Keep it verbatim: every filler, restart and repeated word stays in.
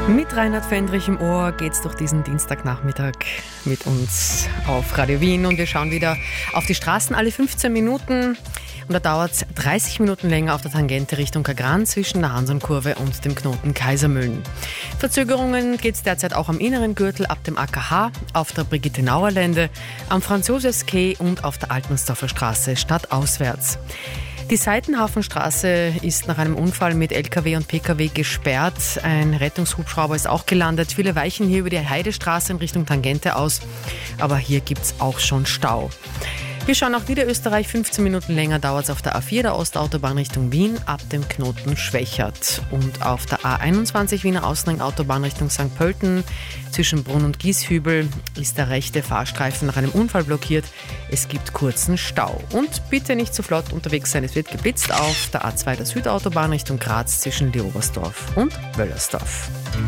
Mit Reinhard Fendrich im Ohr geht's durch diesen Dienstagnachmittag mit uns auf Radio Wien und wir schauen wieder auf die Straßen alle fünfzehn Minuten und da dauert es dreißig Minuten länger auf der Tangente Richtung Kagran zwischen der Hansonkurve und dem Knoten Kaisermühlen. Verzögerungen geht's derzeit auch am inneren Gürtel ab dem A K H, auf der Brigitte-Nauer-Lände, am Franz-Josefs-Quai und auf der Altmannsdorfer Straße stadtauswärts. Die Seitenhafenstraße ist nach einem Unfall mit L K W und P K W gesperrt. Ein Rettungshubschrauber ist auch gelandet. Viele weichen hier über die Heidestraße in Richtung Tangente aus. Aber hier gibt es auch schon Stau. Wir schauen nach Niederösterreich. fünfzehn Minuten länger dauert es auf der A vier der Ostautobahn Richtung Wien ab dem Knoten Schwächert. Und auf der A einundzwanzig Wiener Außenring-Autobahn Richtung Sankt Pölten zwischen Brunn und Gieshübel ist der rechte Fahrstreifen nach einem Unfall blockiert. Es gibt kurzen Stau. Und bitte nicht zu flott unterwegs sein, es wird geblitzt auf der A zwei der Südautobahn Richtung Graz zwischen Leobersdorf und Wöllersdorf.